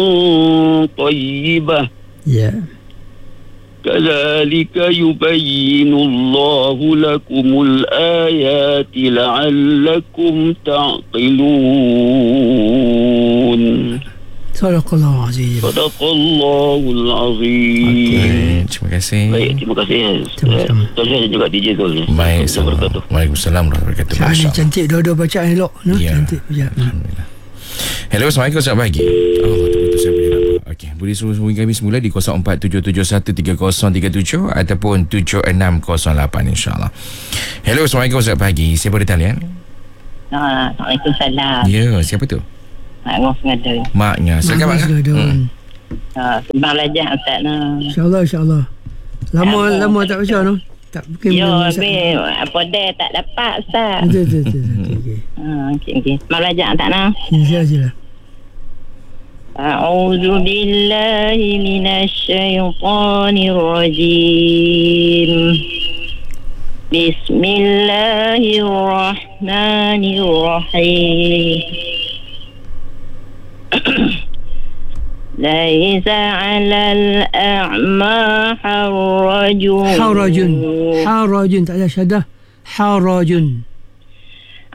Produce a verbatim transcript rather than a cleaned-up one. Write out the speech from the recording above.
طيبة. Ya. كذلك يبين الله لكم الآيات لعلكم تعقلون. Sadaqallahu azim. Sadaqallahul azim. Okey, terima kasih. Baik, terima kasih. Sama-sama. Tuan saya juga D J Zul. Baik, Assalamualaikum. Waalaikumsalam warahmatullahi wabarakatuh. Cara Masya-Allah. cantik dua-dua bacaan elok, no? Ya. Cantik bacaan. Alhamdulillah. Hello, Assalamualaikum, selamat pagi. Allah terputus saya punya nama. Okey, boleh suruh hubungi kami semula di kosong empat tujuh tujuh satu tiga kosong tiga tujuh ataupun tujuh enam kosong lapan insya-Allah. Hello, Assalamualaikum, selamat pagi. Siapa di talian? Ah, Waalaikumsalam. Ya, siapa tu? Mak Ngos Ngada. Maknya. Silakan Mak. Hmm. Ah, sembang belajar Ustaz nah. InsyaAllah, insyaAllah. Lama, Ya, lama tak baca, no? Tak mungkin. Yo, belum habis apa dia tak dapat Ustaz. Betul, betul, betul. betul. Okey. Ah, okey okey. Sembang belajar Ustaz nah. Sila, sila. أعوذ بالله من الشيطان الرجيم بسم الله الرحمن الرحيم ليس على الأعمى حرج حرج. حرج. Tak ada syadah. حرج.